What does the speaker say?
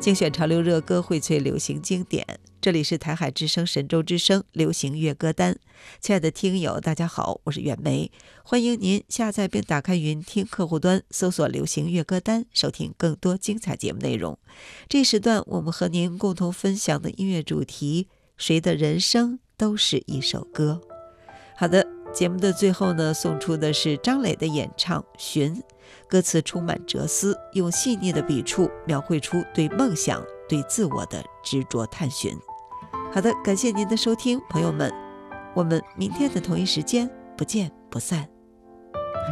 精选潮流热歌，荟萃流行经典。这里是台海之声神州之声流行乐歌单。亲爱的听友大家好，我是袁梅，欢迎您下载并打开云听客户端，搜索流行乐歌单，收听更多精彩节目内容。这时段我们和您共同分享的音乐主题，谁的人生都是一首歌。好的，节目的最后呢，送出的是张磊的演唱《寻》，歌词充满哲思，用细腻的笔触描绘出对梦想、对自我的执着探寻。好的，感谢您的收听，朋友们，我们明天的同一时间不见不散。